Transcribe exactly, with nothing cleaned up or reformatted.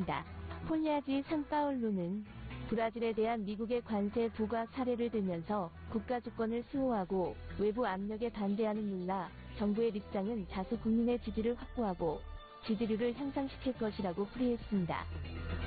밝혔습니다. 폴리아지 산파울루는 브라질에 대한 미국의 관세 부과 사례를 들면서 국가 주권을 수호하고 외부 압력에 반대하는 룰라 정부의 입장은 다수 국민의 지지를 확보하고 지지율을 향상시킬 것이라고 풀이했습니다.